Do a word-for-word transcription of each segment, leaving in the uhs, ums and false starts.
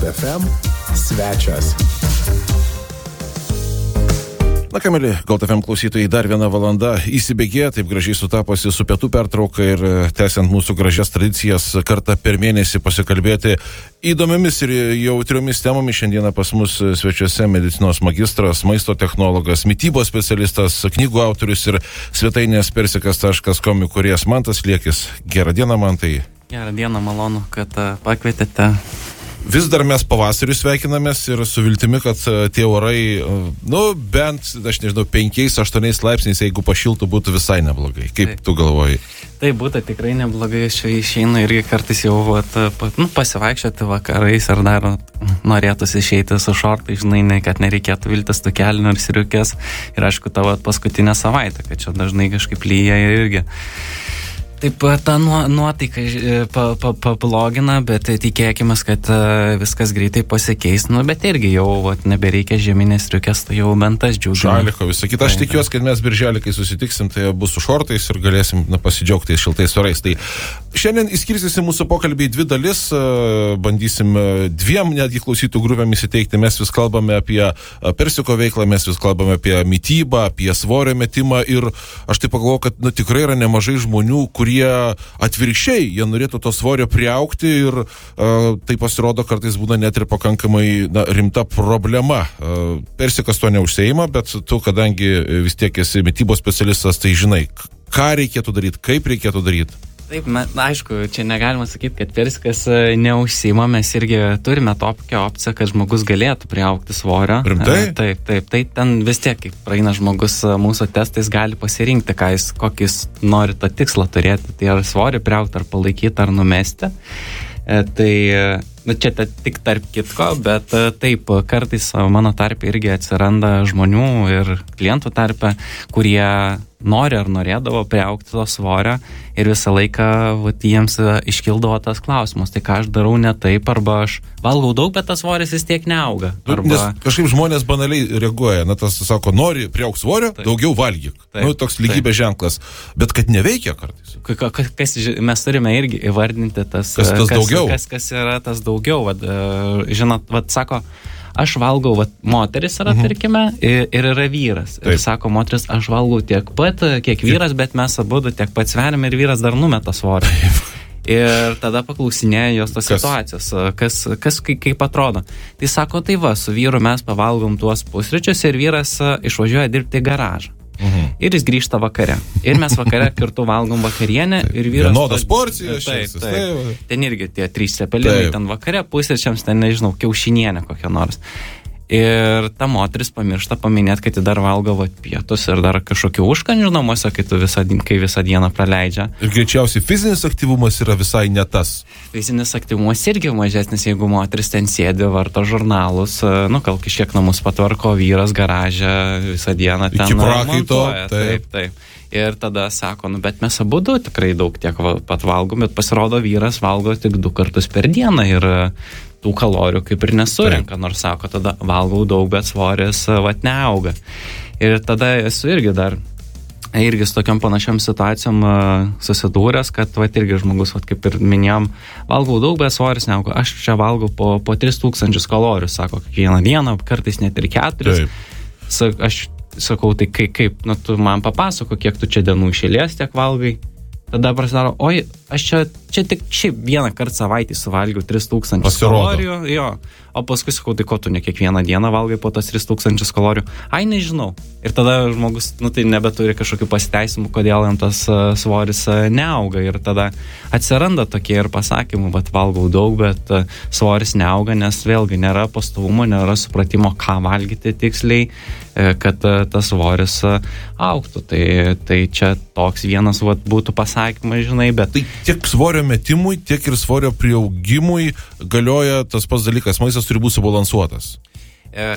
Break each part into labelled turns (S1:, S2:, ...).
S1: ef em svečias.
S2: Na ką, mėly Gold ef em klausytojai, dar viena valanda įsibėgė, taip gražiai sutaposi su pietų pertrauka ir tęsiant mūsų gražias tradicijas kartą per mėnesį pasikalbėti įdomiomis ir jautriomis temomis. Šiandieną pas mus svečiuose medicinos magistras, maisto technologas, mitybos specialistas, knygų autorius ir svetainės persikas taškas com įkūrėjas Mantas Liekis. Gerą dieną, Mantai.
S3: Gerą dieną, malonu, kad pakvietėte.
S2: Vis dar mes pavasariu sveikinamės ir su viltimi, kad tie orai, nu, bent, aš nežinau, penkiais, aštuoniais laipsniais, jeigu pašiltų, būtų visai neblogai. Kaip Taip. tu galvoji?
S3: Tai būtų tikrai neblogai, aš jau išeinu irgi kartais jau vat, nu, pasivaikščioti vakarais ar dar norėtųsi išeiti su šortai, žinai, ne, kad nereikėtų viltis tų kelnių ir siriukės. Ir aišku, tavo paskutinę savaitę, kad čia dažnai kažkaip lyja irgi. Taip, ta nuotaika pablogina, bet tikėkime, kad viskas greitai pasikeis. Nu, bet irgi jau vat, nebereikia žieminės striukės, tai jau bent tas džiugina.
S2: Žaliko, visą kitą. Aš tikiuosi, kad mes birželį, kai susitiksim, tai bus su šortais ir galėsim na, pasidžiaugti šiltais orais. Tai šiandien įskirstysim mūsų pokalbį į dvi dalis, bandysim dviem netgi klausytų grupėm įsiteikti. Mes vis kalbame apie persiko veiklą, mes vis kalbame apie mitybą, apie svorio metimą ir aš taip pagalvoju, kad nu, tikrai yra nemažai žmonių, kurie atvirkščiai, jie norėtų to svorio priaugti ir uh, tai pasirodo kartais būna net ir pakankamai na, rimta problema. Uh, persikas to neužseima, bet tu, kadangi vis tiek esi mitybos specialistas, tai žinai, ką reikėtų daryti, kaip reikėtų daryti.
S3: Taip, na, aišku, čia negalima sakyti, kad persikas neužsiima, mes irgi turime tokią opciją, kad žmogus galėtų priaugti svorio.
S2: Rimtai?
S3: Taip, taip, tai ten vis tiek, kai praeina žmogus mūsų testais, gali pasirinkti, ką jis, kokis nori tą tikslą turėti, tai ar svorį priaugti, ar palaikyti, ar numesti. E, tai, nu, čia ta, tik tarp kitko, bet taip, kartais mano tarpe irgi atsiranda žmonių ir klientų tarpe, kurie nori ar norėdavo priaugti to svorio ir visą laiką vat, jiems iškildavo tas klausimas, tai ką aš darau ne taip, arba aš valgau daug, bet tas svoris vis tiek neauga. Arba...
S2: Nes kažkaip žmonės banaliai reaguoja, na tas sako, nori priaugti svorio, taip. Daugiau valgyk. Taip. Nu, toks lygybės taip. Ženklas, bet kad neveikia kartais.
S3: Kas, kas, mes turime irgi įvardinti tas,
S2: kas, tas
S3: kas,
S2: daugiau.
S3: Kas, kas yra tas daugiau. Vat, žinot, vat, sako, aš valgau, vat, moteris yra, mhm. tarkime, ir, ir yra vyras. Taip. Ir sako, moteris, aš valgau tiek pat, kiek vyras, bet mes abudu tiek pat sveriam ir vyras dar numeta svorį. Ir tada paklausinėja jos tos kas? situacijos, kas, kas kaip, kaip atrodo. Tai sako, tai va, su vyru mes pavalgom tuos pusryčius ir vyras išvažiuoja dirbti į garažą. Mhm. Ir jis grįžta vakare. Ir mes vakare kartu valgom vakarienę ir vyras...
S2: Vienodas porcijas.
S3: Taip, taip, taip. Ten irgi tie trys cepelinai, ten vakare pusryčiams, ten nežinau, kiaušinienė kokia nors. Ir ta moteris pamiršta paminėti, kad ji dar valgo vat, pietus ir dar kažkokių užkandžių namuose, kai, visą, kai visą dieną praleidžia.
S2: Ir greičiausiai fizinis aktyvumas yra visai ne tas.
S3: Fizinis aktyvumas irgi mažesnis, jeigu moteris ten sėdi, varto žurnalus, nu, gal kažkiek namus patvarko, vyras garaže visą dieną ten
S2: iki prakaito.
S3: Taip, taip. taip. Ir tada sako, nu, bet mes abudu tikrai daug tiek pat valgom, bet pasirodo vyras valgo tik du kartus per dieną ir tų kalorijų kaip ir nesurenka, nors sako, tada valgau daug, bet svoris vat neauga. Ir tada esu irgi dar, irgi su tokiam panašiam situacijom susidūręs, kad vat irgi žmogus, vat kaip ir minėjom, valgau daug, bet svoris neauga. Aš čia valgau po, po tris tūkstančius kalorijų, sako, kiekvieną dieną, kartais net ir keturis. Aš sakau, tai kaip, kaip, nu, tu man papasako, kiek tu čia dienų išėlės tiek valgai. Tada prasidaro, oi, aš čia, čia tik šiaip vieną kartą savaitį suvalgiau tris tūkstančius kalorijų, jo, o paskui sakau, tai ko tu ne kiekvieną dieną valgai po tas tris tūkstančius kalorijų, ai, nežinau. Ir tada žmogus, nu, tai nebeturi kažkokių pasiteisimų, kodėl jam tas uh, svoris uh, neauga. Ir tada atsiranda tokie ir pasakymų, bet valgau daug, bet uh, svoris neauga, nes vėlgi nėra pastovumo, nėra supratimo, ką valgyti tiksliai, uh, kad uh, tas svoris uh, augtų. Tai, tai čia toks vienas vat, būtų pasakymas, žinai, bet...
S2: Tai tiek svorio metimui, tiek ir svorio priaugimui galioja tas pats dalykas, maistas turi būti subalansuotas.
S3: E,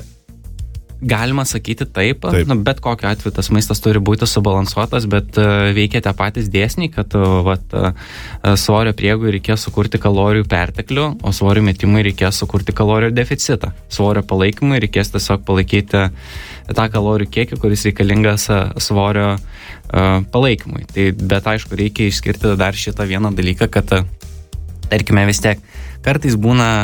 S3: galima sakyti taip,
S2: taip.
S3: Nu, bet kokiu atveju tas maistas turi būti subalansuotas, bet uh, veikia tie patys dėsniai, kad uh, vat, uh, svorio priegui reikės sukurti kalorijų perteklių, o svorio metimui reikės sukurti kalorijų deficitą. Svorio palaikymui reikės tiesiog palaikyti tą kalorijų kiekį, kuris reikalingas uh, svorio uh, palaikymui. Tai, bet aišku, reikia išskirti dar šitą vieną dalyką, kad uh, tarkime vis tiek kartais būna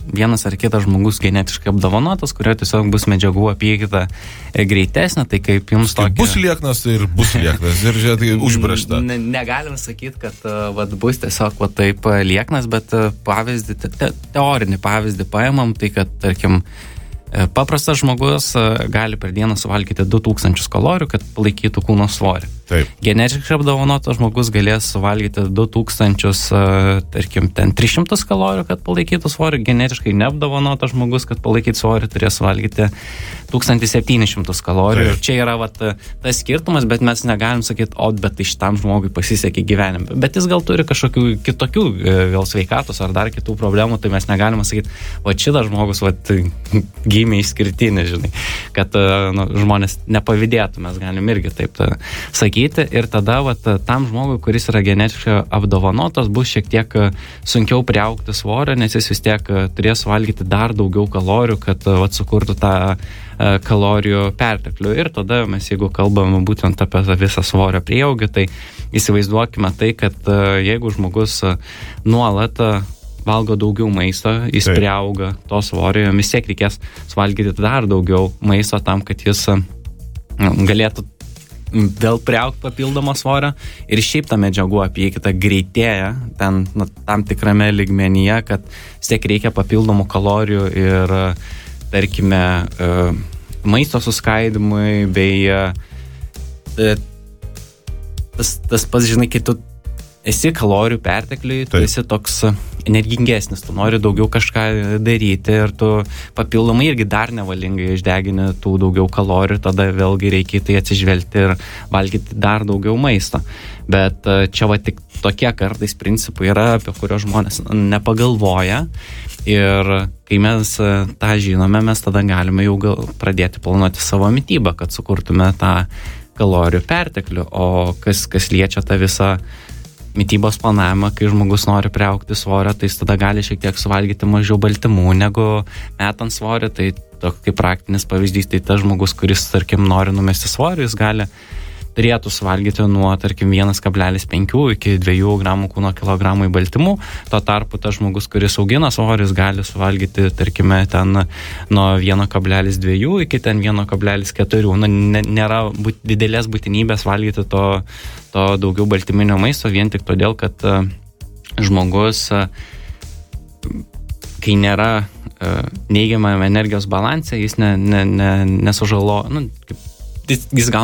S3: vienas ar kitas žmogus genetiškai apdovanotas, kurio tiesiog bus medžiagų apykaita greitesnė, tai kaip jums tokia...
S2: Bus lieknas ir bus lieknas, ir čia tai užbrėžta.
S3: Ne, negalim sakyti, kad vat, bus tiesiog vat, taip lieknas, bet pavyzdį, te, teorinį pavyzdį paėmam, tai kad, tarkim, paprastas žmogus gali per dieną suvalgyti du tūkstančius kalorijų, kad palaikytų kūno svorį.
S2: Taip.
S3: Genetiškai apdovanotas žmogus galės suvalgyti du tūkstančius, tarkim, ten tris šimtus kalorijų, kad palaikytų svorį. Genetiškai neapdovanotas žmogus, kad palaikytų svorį, turės suvalgyti tūkstantis septynis šimtus kalorijų. Ir čia yra vat, tas skirtumas, bet mes negalim sakyti, o, bet tai šitam žmogui pasisekė gyvenime. Bet jis gal turi kažkokių kitokių gal sveikatos ar dar kitų problemų, tai mes negalime sakyti, o šitas žmogus vat, gimė išskirtinį, žinai, kad nu, žmonės nepavydėtų, mes galim irgi taip ta, sakyti. Ir tada vat, tam žmogui, kuris yra genetiškai apdovanotas, bus šiek tiek sunkiau priaugti svorio, nes jis vis tiek turės valgyti dar daugiau kalorijų, kad vat, sukurtų tą kalorijų perteklių. Ir tada mes, jeigu kalbame būtent apie visą svorio prieaugį, tai įsivaizduokime tai, kad jeigu žmogus nuolat valgo daugiau maisto, jis Taip. priauga to svorio, vis tiek reikės suvalgyti dar daugiau maisto tam, kad jis galėtų vėl priaugti papildomą svorio. Ir šiaip ta medžiagų apykaita greitėja ten nu, tam tikrame lygmenyje, kad vis tiek reikia papildomų kalorijų ir, tarkime, maisto suskaidimui bei tas, tas pats, žinai, kai tu esi kalorijų pertekliui, tu esi toks energingesnis, tu nori daugiau kažką daryti ir tu papildomai irgi dar nevalingai išdegini tų daugiau kalorijų, tada vėlgi reikia tai atsižvelgti ir valgyti dar daugiau maisto. Bet čia va tik tokie kartais principai yra, apie kuriuos žmonės nepagalvoja ir kai mes tą žinome, mes tada galime jau gal pradėti planuoti savo mitybą, kad sukurtume tą kalorijų perteklių, o kas, kas liečia tą visą mitybos planavimą, kai žmogus nori priaugti svorio, tai jis tada gali šiek tiek suvalgyti mažiau baltymų negu metant svorį, tai toks kaip praktinis pavyzdys, tai tas žmogus, kuris, tarkim, nori numesti svorį, jis gali turėtų suvalgyti nuo, tarkim, vienas kablelis penki iki dviejų gramų kūno kilogramų baltymų, tuo tarpu tas žmogus, kuris augina svorį, jis gali suvalgyti, tarkime, ten nuo vieno kablelis dvi iki ten vieno kablelis keturi. Na, nėra būt, didelės būtinybės valgyti to, to daugiau baltyminio maisto, vien tik todėl, kad uh, žmogus, uh, kai nėra uh, neigiamą energijos balansą, jis ne, ne, ne, nesužalo, nu, kaip, jis, jis gal